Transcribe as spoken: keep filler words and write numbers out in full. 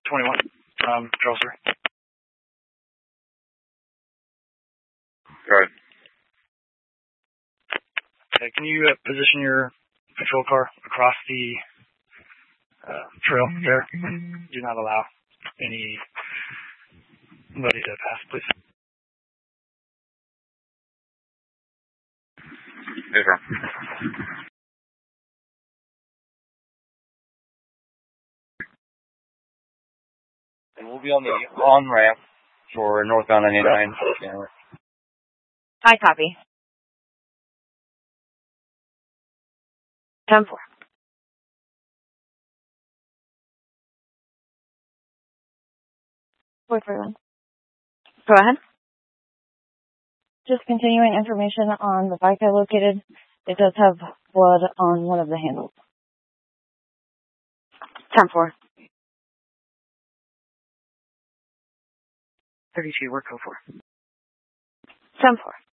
twenty-one, um, Charles three. Go ahead. Okay, can you uh, position your patrol car across the uh, trail there? Do not allow anybody to pass, please. Yes, sir. And we'll be on the on-ramp for northbound ninety-nine. Hi, copy. ten four. four three one. Go ahead. Just continuing information on the bike I located. It does have blood on one of the handles. ten four. thirty-two, work code four. ten four.